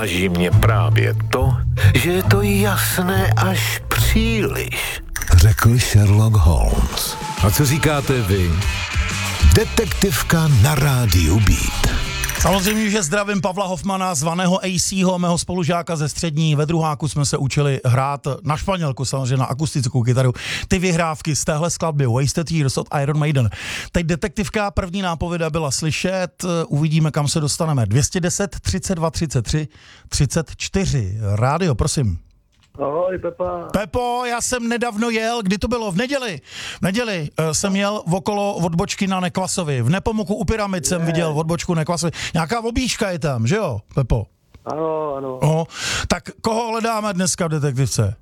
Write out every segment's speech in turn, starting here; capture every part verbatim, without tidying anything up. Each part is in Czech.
Uráží mě právě to, že je to jasné až příliš, řekl Sherlock Holmes. A co říkáte vy? Detektivka na rádiu Beat. Samozřejmě, že zdravím Pavla Hoffmana, zvaného A C ho, mého spolužáka ze střední. Ve druháku jsme se učili hrát na španělku, samozřejmě na akustickou kytaru. Ty vyhrávky z téhle skladby Wasted Years od Iron Maiden. Teď detektivka, první nápověda byla slyšet, uvidíme, kam se dostaneme. dvě stě deset, třicet dva, třicet tři, třicet čtyři. Rádio, prosím. Ahoj, Pepa. Pepo, já jsem nedávno jel, kdy to bylo? V neděli. V neděli uh, jsem jel okolo odbočky na Nekvasovi. V Nepomuku u Pyramid jsem viděl odbočku Nekvasovi. Nějaká obíška je tam, že jo, Pepo? Ano, ano. No, tak koho hledáme dneska v detektivce?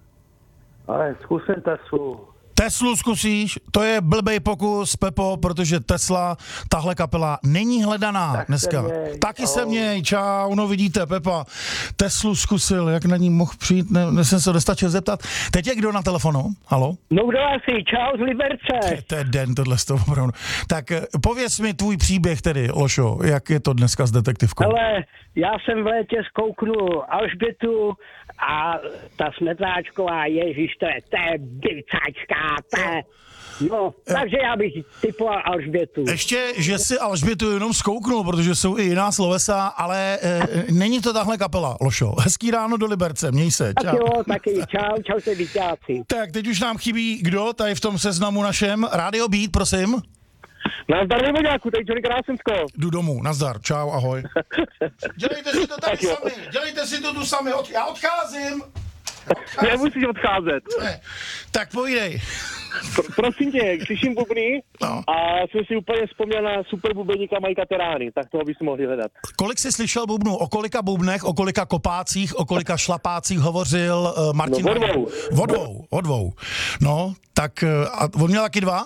Ale zkusím Teslu. Teslu zkusíš? To je blbej pokus, Pepo, protože Tesla, tahle kapela, není hledaná tak dneska. Se měj. Taky Ahoj. se měj, čau, no vidíte, Pepa. Teslu zkusil, jak na ní mohl přijít, ne, ne jsem se dostačil zeptat. Teď je kdo na telefonu? Halo? No kdo asi, čau z Liberce. To je den, tohle z toho opravdu. Tak eh, pověz mi tvůj příběh tedy, Lošo, jak je to dneska s detektivkou? Ale já jsem v létě zkouknul Alžbětu a ta Smetláčková, ježiš, to je, to je bicáčka, to je... No, takže já bych typoval Alžbětu. Ještě, že si Alžbětu jenom zkouknul, protože jsou i jiná slovesa, ale e, není to tahle kapela, Lošo. Hezký ráno do Liberce, měj se, Tak čau. jo, taky čau, čau se víťáci. Tak, teď už nám chybí kdo tady v tom seznamu našem? Radio Beat, prosím. Nazdar Livoňáku, tady Johnny Krásensko. Jdu domů, nazdar, čau, ahoj. Dělejte si to tady sami, dělejte si to tu sami, od, já odcházím. Nemusíš odcházet. Ne. Tak povídej. Pr- prosím tě, slyším bubny No. a jsem si úplně vzpomněl na super bubeníka Majka Terány, tak toho bychom mohli hledat. Kolik jsi slyšel bubnů? O kolika bubnech, o kolika kopácích, o kolika šlapácích hovořil uh, Martin? No, o dvou. O dvou, o dvou. No, tak uh, a on měl taky dva?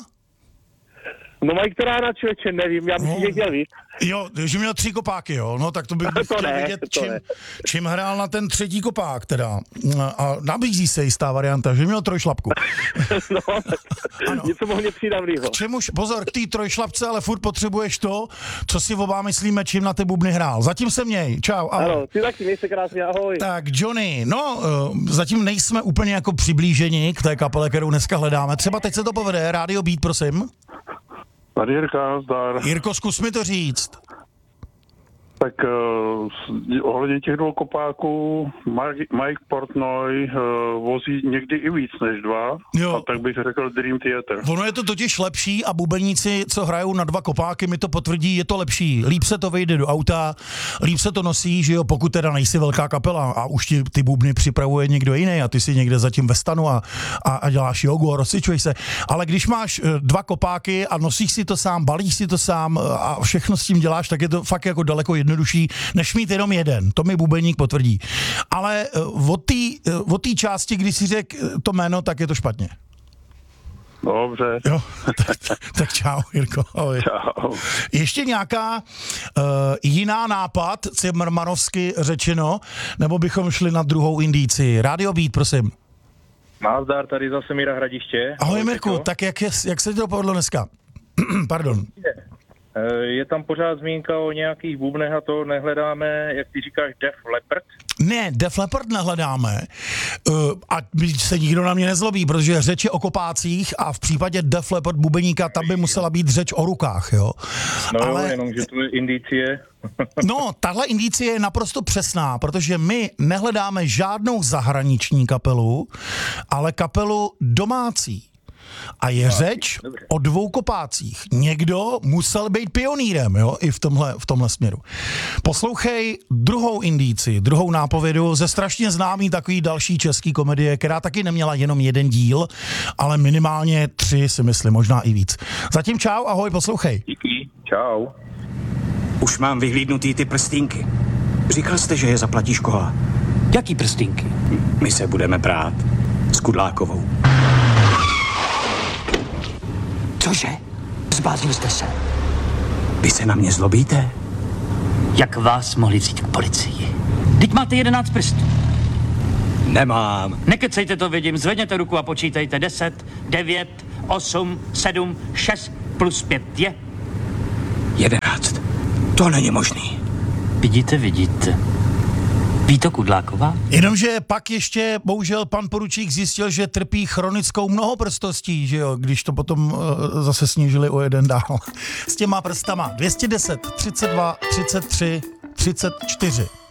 No Mike Terána, člověče, nevím, já bych No. si chtěl víc. Jo, že měl tři kopáky, jo, no tak to bych To chtěl ne, vědět, to čím, ne. čím hrál na ten třetí kopák teda. A nabízí se jistá varianta, že měl trojšlapku. No, tak něco mohli přídavnýho. Čemuž, pozor, k té trojšlapce, ale furt potřebuješ to, co si oba myslíme, čím na ty bubny hrál. Zatím se měj, čau, ahoj. Ano, ty taky, měj se krásně, ahoj. Tak Johnny, no, uh, zatím nejsme úplně jako přiblíženi k té kapele, kterou dneska hledáme. Třeba teď se to povede, Radio Beat, prosím. Tady Jirka, zdar. Jirko, zkus mi to říct. Tak uh, ohledně těch dvou kopáků Mike, Mike Portnoy uh, vozí někdy i víc než dva, Jo. a tak bych řekl Dream Theater. Ono je to totiž lepší a bubeníci, co hrajou na dva kopáky, mi to potvrdí, je to lepší. Líp se to vejde do auta, líp se to nosí, že jo, pokud teda nejsi velká kapela a už ti ty bubny připravuje někdo jiný a ty si někde zatím ve stanu a, a, a děláš jogu a rozcvičuješ se. Ale když máš eh, dva kopáky a nosíš si to sám, balíš si to sám eh, a všechno s tím děláš, tak je to fakt jako daleko jednodušší, než mít jenom jeden. To mi bubeník potvrdí. Ale eh, od té eh, od té části, kdy si řek eh, to jméno, tak je to špatně. Dobře. Jo, tak, tak, tak čau, Jirko. Ahoj. Čau. Ještě nějaká uh, jiná nápad, cimrmanovsky řečeno, nebo bychom šli na druhou indici? Radio Beat, prosím. Nazdar, tady zase Míra Hradiště. Ahoj, Mirku, tak jak, je, jak se to povedlo dneska? Pardon. Je tam pořád zmínka o nějakých bubnech a to nehledáme, jak ty říkáš, Def Leppard? Ne, Def Leppard nehledáme uh, a se nikdo na mě nezlobí, protože řeč je o kopácích a v případě Def Leppard bubeníka tam by musela být řeč o rukách, jo. No Ale... jo, jenom, že tu je indicie. No, tahle indicie je naprosto přesná, protože my nehledáme žádnou zahraniční kapelu, ale kapelu domácí. A je řeč o dvou kopácích. Někdo musel být pionýrem, jo, i v tomhle, v tomhle směru. Poslouchej druhou indici, druhou nápovědu ze strašně známý takový další český komedie, která taky neměla jenom jeden díl, ale minimálně tři, si myslím, možná i víc. Zatím čau, ahoj, poslouchej. Díky, čau. Už mám vyhlídnutý ty prstínky. Říkal jste, že je zaplatí škola. Jaký prstínky? My se budeme prát s Kudlákovou. Cože? Zbláznil jste se. Vy se na mě zlobíte? Jak vás mohli vzít k policii? Teď máte jedenáct prstů. Nemám. Nekecejte, to vidím. Zvedněte ruku a počítejte. Deset, devět, osm, sedm, šest plus pět je. Jedenáct. To není možný. Vidíte, vidíte. Ví to Kudláková? Jenomže pak ještě bohužel pan poručík zjistil, že trpí chronickou mnohoprstostí, že jo, když to potom uh, zase snížili o jeden dál. S těma prstama dvě stě deset, třicet dva, třicet tři, třicet čtyři.